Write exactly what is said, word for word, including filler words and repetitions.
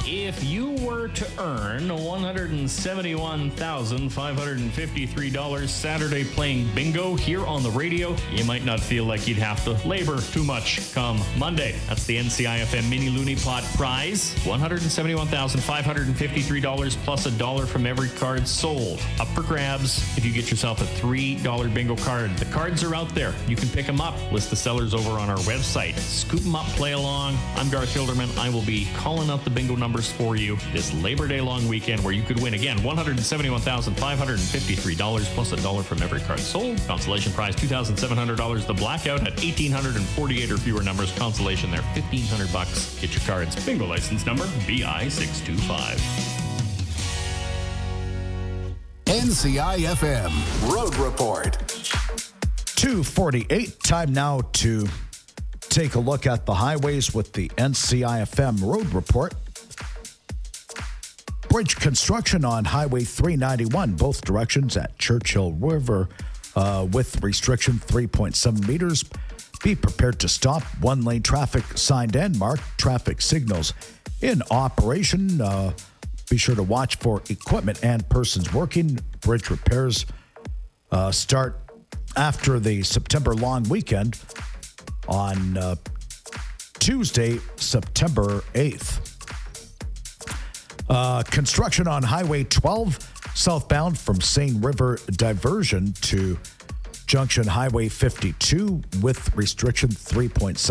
If you were to earn one hundred seventy-one thousand five hundred fifty-three dollars Saturday playing bingo here on the radio, you might not feel like you'd have to labor too much come Monday. That's the N C I F M Mini Looney Pot prize. one hundred seventy-one thousand five hundred fifty-three dollars plus a dollar from every card sold. Up for grabs if you get yourself a three dollar bingo card. The cards are out there. You can pick them up. List the sellers over on our website. Scoop them up, play along. I'm Garth Hilderman. I will be calling out the bingo numbers for you this Labor Day long weekend where you could win again one hundred seventy-one thousand five hundred fifty-three dollars plus a dollar from every card sold. Consolation prize two thousand seven hundred dollars. The blackout at one thousand eight hundred forty-eight or fewer numbers. Consolation there fifteen hundred bucks. Get your cards. Bingo license number B I six two five. N C I F M Road Report. two forty-eight. Time now to take a look at the highways with the N C I F M Road Report. Bridge construction on Highway three ninety-one, both directions at Churchill River uh, with restriction three point seven meters. Be prepared to stop. One-lane traffic signed and marked. Traffic signals in operation. Uh, be sure to watch for equipment and persons working. Bridge repairs uh, start after the September long weekend on uh, Tuesday, September eighth. Uh, construction on Highway twelve, southbound from Seine River diversion to Junction Highway fifty-two with restriction three point seven.